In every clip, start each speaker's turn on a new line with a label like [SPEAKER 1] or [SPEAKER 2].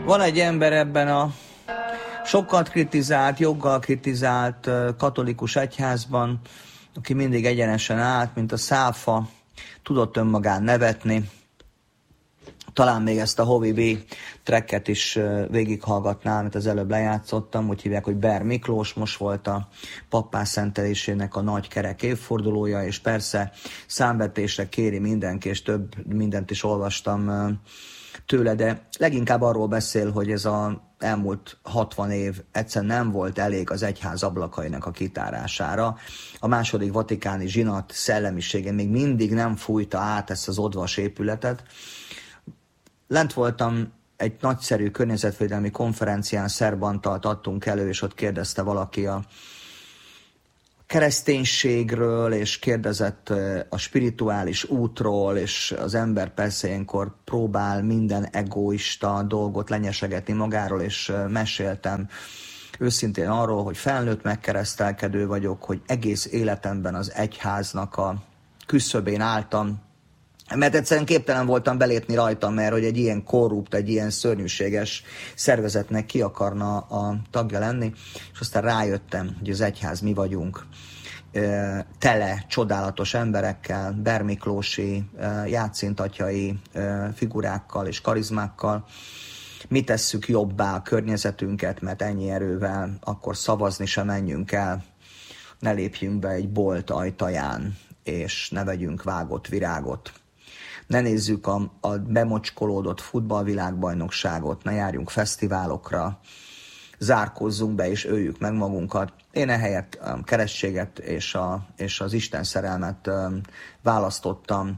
[SPEAKER 1] Van egy ember ebben a sokat kritizált, joggal kritizált katolikus egyházban, aki mindig egyenesen állt, mint a száfa, tudott önmagán nevetni. Talán még ezt a Hovi B tracket is végighallgatnám, amit az előbb lejátszottam, úgy hívják, hogy Ber Miklós, most volt a pappá szentelésének a nagy kerek évfordulója, és persze számvetésre kéri mindenki, és több mindent is olvastam tőle, de leginkább arról beszél, hogy ez az elmúlt 60 év egyszerűen nem volt elég az egyház ablakainak a kitárására. A második vatikáni zsinat szellemisége még mindig nem fújta át ezt az odvas épületet. Lent voltam egy nagyszerű környezetvédelmi konferencián, Szerb Antalt adtunk elő, és ott kérdezte valaki a kereszténységről, és kérdezett a spirituális útról, és az ember persze ilyenkor próbál minden egoista dolgot lenyesegetni magáról, és meséltem őszintén arról, hogy felnőtt megkeresztelkedő vagyok, hogy egész életemben az egyháznak a küszöbén álltam, mert egyszerűen képtelen voltam belépni rajtam, mert hogy egy ilyen korrupt, egy ilyen szörnyűséges szervezetnek ki akarna a tagja lenni, és aztán rájöttem, hogy az egyház mi vagyunk, tele csodálatos emberekkel, Ber Miklósi, játszintatjai figurákkal és karizmákkal. Mi tesszük jobbá a környezetünket, mert ennyi erővel akkor szavazni sem menjünk el, ne lépjünk be egy bolt ajtaján, és ne vegyünk vágott virágot. Ne nézzük a bemocskolódott futballvilágbajnokságot, ne járjunk fesztiválokra, zárkózzunk be és öljük meg magunkat. Én ehelyett keresztséget és az Isten szerelmet választottam,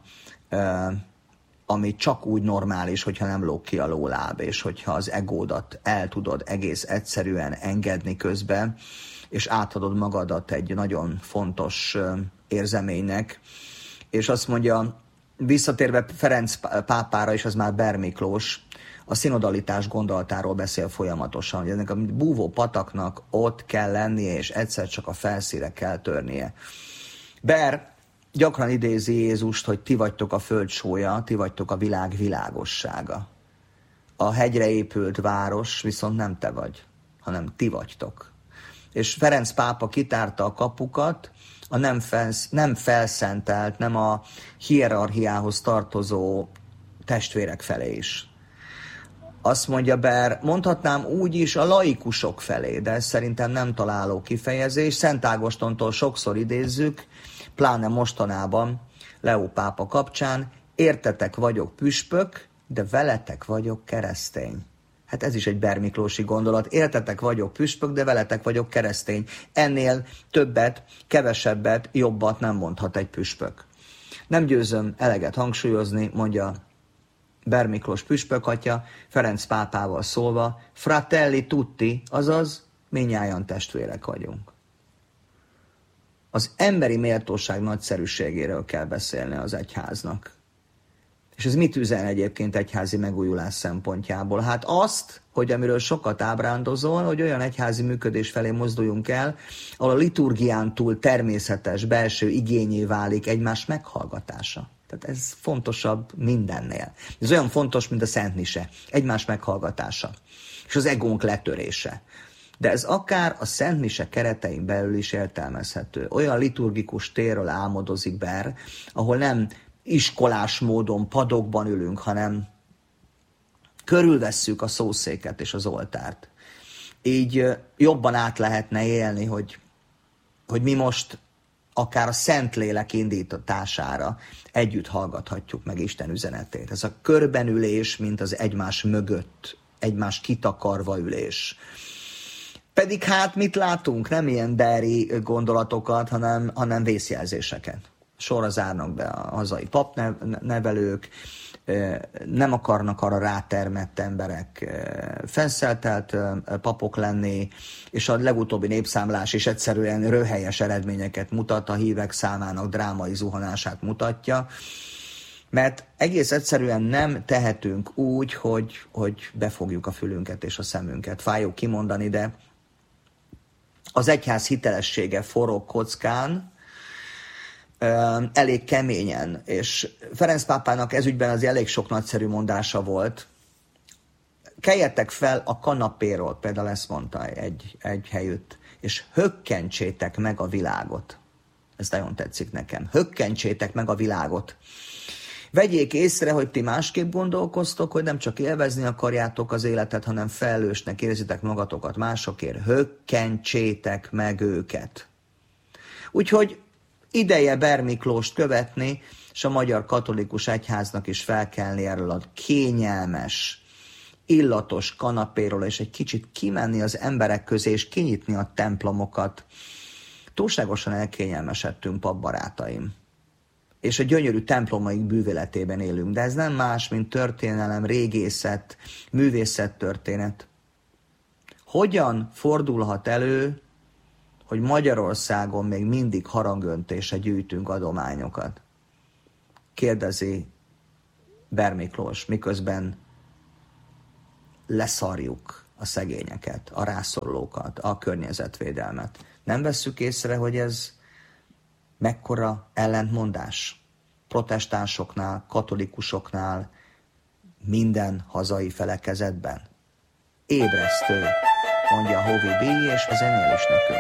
[SPEAKER 1] ami csak úgy normális, hogyha nem lóg ki a lóláb, és hogyha az egódat el tudod egész egyszerűen engedni közben, és átadod magadat egy nagyon fontos érzeménynek. És azt mondja, visszatérve Ferenc pápára, és az már Ber Miklós, a szinodalitás gondolatáról beszél folyamatosan, hogy ennek a búvó pataknak ott kell lennie, és egyszer csak a felszínre kell törnie. Ber gyakran idézi Jézust, hogy ti vagytok a föld sója, ti vagytok a világ világossága. A hegyre épült város viszont nem te vagy, hanem ti vagytok. És Ferenc pápa kitárta a kapukat, a nem felszentelt, nem a hierarchiához tartozó testvérek felé is. Azt mondja Ber, mondhatnám úgy is a laikusok felé, de ez szerintem nem találó kifejezés. Szent Ágostontól sokszor idézzük, pláne mostanában Leó pápa kapcsán, értetek vagyok püspök, de veletek vagyok keresztény. Hát ez is egy Ber Miklósi gondolat. Értetek vagyok püspök, de veletek vagyok keresztény. Ennél többet, kevesebbet, jobbat nem mondhat egy püspök. Nem győzöm eleget hangsúlyozni, mondja Ber Miklós püspök atya, Ferenc pápával szólva, fratelli tutti, azaz mindnyájan testvérek vagyunk. Az emberi méltóság nagyszerűségéről kell beszélni az egyháznak. És ez mit üzen egyébként egyházi megújulás szempontjából? Hát azt, hogy amiről sokat ábrándozol, hogy olyan egyházi működés felé mozduljunk el, ahol a liturgián túl természetes belső igényé válik egymás meghallgatása. Tehát ez fontosabb mindennél. Ez olyan fontos, mint a Szent Mise, egymás meghallgatása, és az egónk letörése. De ez akár a Szent Mise keretein belül is értelmezhető. Olyan liturgikus térről álmodozik Ber, ahol nem iskolás módon padokban ülünk, hanem körülvesszük a szószéket és az oltárt. Így jobban át lehetne élni, hogy mi most akár a Szentlélek indítatására együtt hallgathatjuk meg Isten üzenetét. Ez a körbenülés, mint az egymás mögött, egymás kitakarva ülés. Pedig hát mit látunk? Nem ilyen beri gondolatokat, hanem vészjelzéseket. Sorra zárnak be a hazai papnevelők, nem akarnak arra rátermett emberek fenszeltelt papok lenni, és a legutóbbi népszámlás is egyszerűen röhelyes eredményeket mutat, a hívek számának drámai zuhanását mutatja, mert egész egyszerűen nem tehetünk úgy, hogy befogjuk a fülünket és a szemünket. Fájó kimondani, de az egyház hitelessége forog kockán, elég keményen, és Ferenc pápának ezügyben az elég sok nagyszerű mondása volt. keljetek fel a kanapéról, például ezt mondta egy helyütt, és hökkentsétek meg a világot. Ez nagyon tetszik nekem. Hökkentsétek meg a világot. Vegyék észre, hogy ti másképp gondolkoztok, hogy nem csak élvezni akarjátok az életet, hanem felelősnek érzitek magatokat másokért. Hökkentsétek meg őket. Úgyhogy ideje Bermiklóst követni, és a Magyar Katolikus Egyháznak is felkelni erről a kényelmes, illatos kanapéról, és egy kicsit kimenni az emberek közé, és kinyitni a templomokat. Túlságosan elkényelmesedtünk, papbarátaim. És a gyönyörű templomaik bűvéletében élünk, de ez nem más, mint történelem, régészet, művészettörténet. Hogyan fordulhat elő, hogy Magyarországon még mindig harangöntése gyűjtünk adományokat? Kérdezi Bermiklós, miközben leszarjuk a szegényeket, a rászorulókat, a környezetvédelmet. Nem vesszük észre, hogy ez mekkora ellentmondás? Protestánsoknál, katolikusoknál, minden hazai felekezetben. Ébresztő, mondja Hovi B., és ezen él is nekünk.